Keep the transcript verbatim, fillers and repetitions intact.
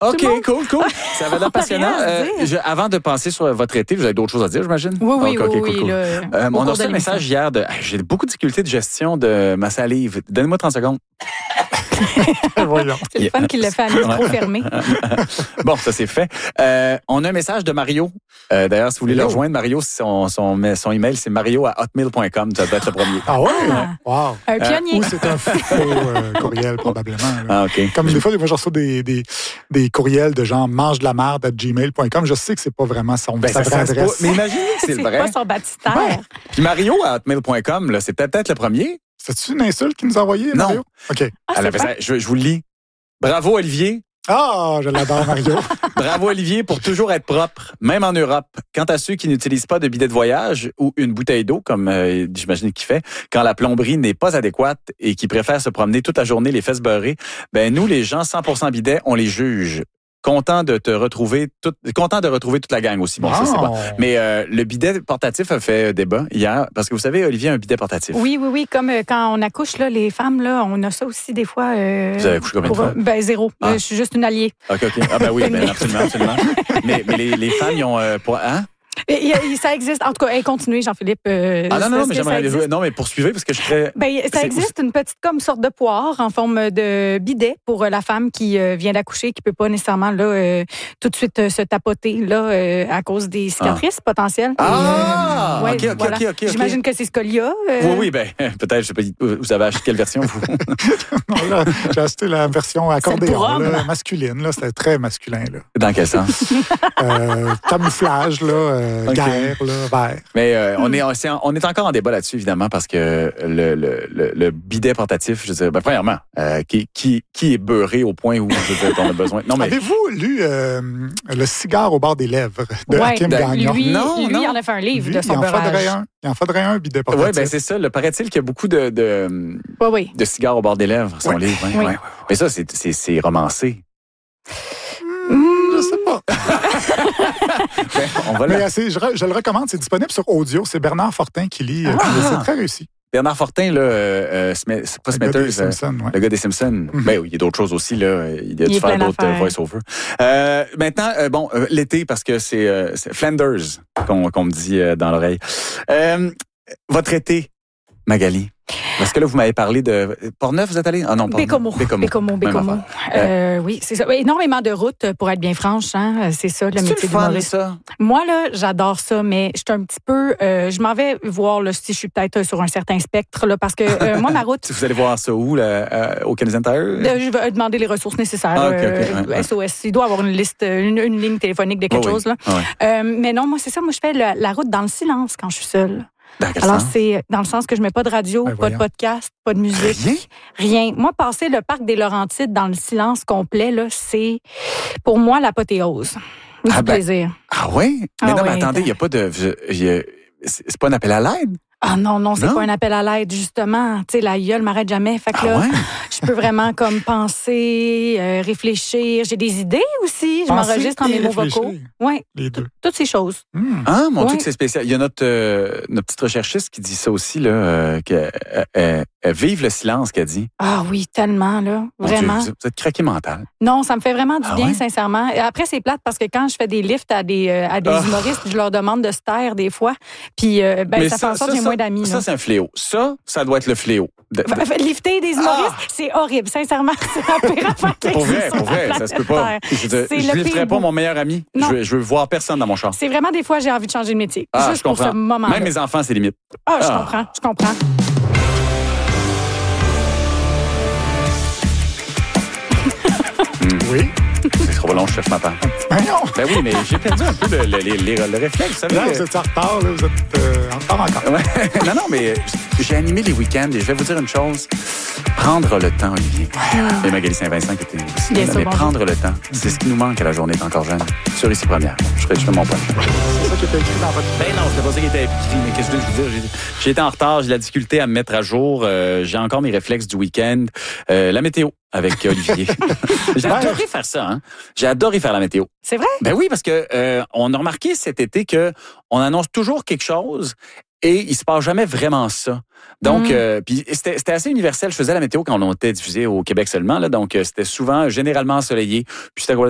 OK, cool, cool. Ça va être passionnant. Euh, je, avant de penser sur votre été, vous avez d'autres choses à dire, j'imagine? Oui, oui, okay, oui. Okay, oui cool, là, cool. Euh, on a reçu un message hier de... J'ai beaucoup de difficultés de gestion de ma salive. Donnez-moi trente secondes. Voyons. C'est le fun qu'il l'a fait à micro fermé. Bon, ça c'est fait. Euh, on a un message de Mario. Euh, d'ailleurs, si vous voulez le rejoindre, Mario, son, son, son email, c'est mario à hotmail point com. Ça doit être le premier. Ah ouais? Wow. Un pionnier. Euh, ou c'est un faux euh, courriel, probablement. Là. Ah, OK. Comme des fois, moi, je reçois des, des, des courriels de genre mange de la merde à gmail point com. Je sais que c'est pas vraiment son ben, sa vraie adresse. Pas, mais imaginez que c'est, c'est le vrai. C'est pas son baptistère. Ouais. Puis Mario à hotmail point com, là, c'est peut-être le premier. C'est-tu une insulte qu'il nous a envoyée, Mario? Non. OK. Ah, Elle avait ça, je, je vous le lis. Bravo, Olivier. Ah, je l'adore, Mario. Bravo, Olivier, pour toujours être propre, même en Europe. Quant à ceux qui n'utilisent pas de bidet de voyage ou une bouteille d'eau, comme euh, j'imagine qu'il fait, quand la plomberie n'est pas adéquate et qui préfèrent se promener toute la journée les fesses beurrées, ben nous, les gens cent pour cent bidet, on les juge. Content de te retrouver, tout, content de retrouver toute la gang aussi. Bon, oh. ça, c'est bon. Mais euh, le bidet portatif a fait débat hier, parce que vous savez, Olivier a un bidet portatif. Oui, oui, oui. Comme euh, quand on accouche, là, les femmes, là, on a ça aussi des fois. Euh, vous avez accouché combien de fois? Ben, zéro. Ah. Euh, je suis juste une alliée. OK, OK. Ah, ben oui, ben, absolument, absolument. mais mais les, les femmes, ils ont... Euh, pour, hein? Et, et, ça existe. En tout cas, hey, continuez, Jean-Philippe. Euh, ah non, non, non, mais j'aimerais aller... Non, mais poursuivez, parce que je serais... Ben, ça existe une petite comme sorte de poire en forme de bidet pour la femme qui euh, vient d'accoucher, qui peut pas nécessairement là euh, tout de suite euh, se tapoter là euh, à cause des cicatrices ah. potentielles. Ah! Et, euh, ouais, OK, OK, voilà. OK, OK. J'imagine que c'est ce qu'il y a. Euh... Oui, oui, ben peut-être, je sais pas, vous avez acheté quelle version, vous? Non, là, j'ai acheté la version accordéon, là, masculine. Là, c'était très masculin. Là. Dans quel sens? euh, camouflage, là, euh, okay. guerre, là, vert. Mais euh, on, est, on est encore en débat là-dessus, évidemment, parce que le, le, le, le bidet portatif, je veux dire, ben, premièrement, euh, qui, qui, qui est beurré au point où je veux dire, on a besoin. Non, mais... Avez-vous lu euh, Le cigare au bord des lèvres de ouais, Hakim Gagnon? Lui, non, lui non. il en a fait un livre lui, de son il en beurrage. Faudrait un, il en faudrait un bidet portatif. Oui, ben c'est ça. Le paraît-il qu'il y a beaucoup de, de, oui, oui. de cigares au bord des lèvres, son oui. livre. Hein, oui. Ouais. Mais ça, c'est, c'est, c'est romancé. Mmh, je sais pas. ben, on va Mais c'est, je, je le recommande, c'est disponible sur audio. C'est Bernard Fortin qui lit. Ah. C'est très réussi. Bernard Fortin, là, euh, c'est pas Smithers, euh, ouais. le gars des Simpsons. Mm-hmm. Ben oui, il y a d'autres choses aussi, là. Il a dû il faire d'autres euh, voice-over. Euh, maintenant, euh, bon, euh, l'été, parce que c'est, euh, c'est Flanders qu'on, qu'on me dit euh, dans l'oreille. Euh, votre été, Magali. Parce que là, vous m'avez parlé de... Port-Neuf, vous êtes allé? Ah non, Bécomo. Bécomo. Bécomo, Bécomo. Euh, oui, c'est ça. Énormément de routes, pour être bien franche. Hein. C'est ça, le métier d'humoriste. ça? Moi, là, j'adore ça, mais je suis un petit peu... Euh, je m'en vais voir là, si je suis peut-être sur un certain spectre, là, parce que euh, moi, ma route... Vous allez voir ça où, là, euh, au Canadian Tire? Euh, je vais demander les ressources nécessaires. Ah, okay, okay, euh, ouais, S O S. Il doit y avoir une liste, une, une ligne téléphonique de quelque oh, chose. Oui. Là. Oh, oui. euh, mais non, moi, c'est ça. Moi, je fais le, la route dans le silence quand je suis seule. Alors, sens? c'est dans le sens que je mets pas de radio, ben, pas voyons. de podcast, pas de musique. Rien? Rien. Moi, passer le parc des Laurentides dans le silence complet, là, c'est, pour moi, l'apothéose. Du ah, ben, plaisir. Ah oui? Mais ah non, oui, mais attendez, il n'y a pas de... Y a, c'est pas un appel à l'aide? Ah non, non, c'est non? pas un appel à l'aide, justement. Tu sais, la gueule m'arrête jamais. Fait que ah là, ouais? je peux vraiment comme penser, euh, réfléchir. J'ai des idées aussi. Je penser m'enregistre en mémo vocaux. Oui. Les deux. Toutes ces choses. Mmh. Ah, mon ouais. Dieu, que c'est spécial. Il y a notre, euh, notre petite recherchiste qui dit ça aussi, là, euh, qu'elle euh, euh, vive le silence, qu'elle dit. Ah oui, tellement, là. Mon Vraiment. Dieu, vous, vous êtes craqué mental. Non, ça me fait vraiment du ah bien, ouais? sincèrement. Et après, c'est plate parce que quand je fais des lifts à des, euh, à des oh. humoristes, je leur demande de se taire des fois. Puis, euh, ben, ça, ça fait en sorte que j'ai moins d'amis. Ça, là. c'est un fléau. Ça, ça doit être le fléau. De, de... Lifter des humoristes, ah. c'est horrible. Sincèrement, c'est la pire affaire qui Pour vrai, existe pour vrai, ça se peut pas. Je ne lifterais pas mon meilleur ami. Je veux, je veux voir personne dans mon char. C'est vraiment des fois, j'ai envie de changer de métier. Ah, juste je comprends. pour ce moment-là. Même mes enfants, c'est limite. Ah, je ah. comprends, je comprends. Oui. C'est trop long, je cherche ma part. Ben non. Ben oui, mais j'ai perdu un peu le, le, le, le, le réflexe, vous savez. Là, vous êtes en retard, là, vous êtes euh, en retard encore. Ouais. Non, non, mais j'ai animé les week-ends et je vais vous dire une chose. Prendre le temps, Olivier. Ouais. Et Magali Saint-Vincent qui était aussi Bien là, sûr, mais bon prendre le temps, c'est ce qui nous manque à la journée est encore jeune. Sur Ici Première. Je ferai juste mon point. C'est ça qui était écrit dans votre... Ben non, c'était pas ça qui était écrit. Mais qu'est-ce que je veux dire? J'ai, j'ai été en retard, j'ai de la difficulté à me mettre à jour. Euh, j'ai encore mes réflexes du week-end. Euh, la météo avec Olivier. J'ai adoré faire ça, hein. J'ai adoré faire la météo. C'est vrai? Ben oui, parce que euh, on a remarqué cet été que on annonce toujours quelque chose et il se passe jamais vraiment ça. Donc, mm. euh, puis c'était, c'était assez universel. Je faisais la météo quand on était diffusé au Québec seulement, là, donc euh, c'était souvent généralement ensoleillé. Puis c'était